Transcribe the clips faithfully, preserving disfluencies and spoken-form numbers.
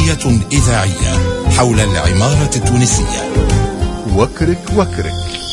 مسرحية إذاعية حول العمارة التونسية. وكرك وكرك.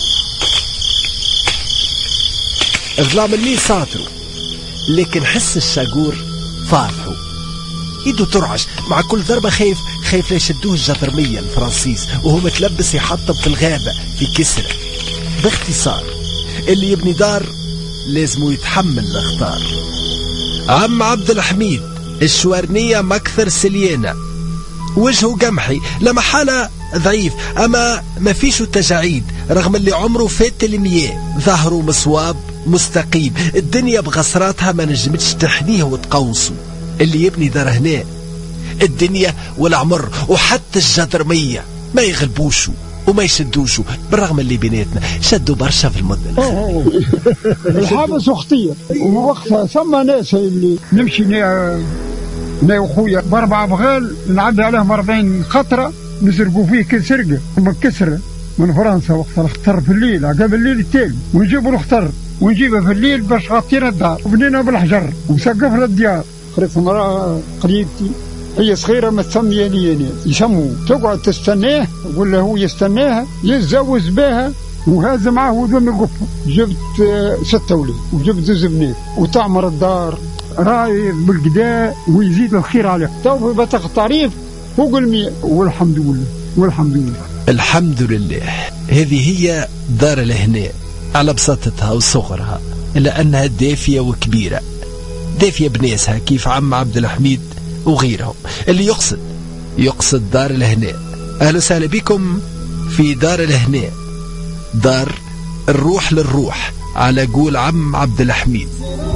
ظلام الليل ساطروا، لكن حس الشاقور فارحوا. ايده ترعش مع كل ضربة، خايف خايف لا يشدوه الجدرمية الفرنسيس وهو متلبس يحطم في الغابة في كسرة. باختصار اللي يبني دار لازم يتحمل الاخطار. عم عبد الحميد الشوارنية مكثر سليانة، وجهه قمحي لما حالة ضعيف، اما ما فيش تجاعيد رغم اللي عمره فات المياه. ظهره مصواب مستقيم، الدنيا بغصراتها ما نجمتش تحنيه وتقوصه. اللي يبني دار هنا الدنيا والعمر وحتى الجدرمية ما يغلبوشو وما يشدوشو، بالرغم اللي بيناتنا شدوا برشا في المدن. الحابس خطير، ووقتها ثم ناس اللي نمشي نا وخويا باربع بغال نعدي عليهم أربعين خطرة نسرقوا فيه كل سرقة من كسرة من فرنسا. وقتها الخطر في الليل عقب الليل التالي، ونجيبوا الخطر ونجيبه في الليل باش غطينا الدار وبنينا بالحجر وسقفنا الديار. خريت مرأة قريبتي هي صغيرة ما تسمي لي يسموه، تقعد تستناه ولا هو يستناها يتزوج بها، وهذا معه ودون القفة. جبت ستة ولاد وجبت زوج بنات وتعمر الدار رايد بالقداء ويزيد الخير عليه. تو بتاخد تعريف فوق المية، والحمد لله والحمد لله الحمد لله. هذه هي دار الهناء على بساطتها وصغرها، إلا أنها دافية وكبيرة، دافية بناسها كيف عم عبد الحميد وغيرهم. اللي يقصد يقصد دار الهناء. أهلا وسهلا بكم في دار الهناء، دار الروح للروح على قول عم عبد الحميد.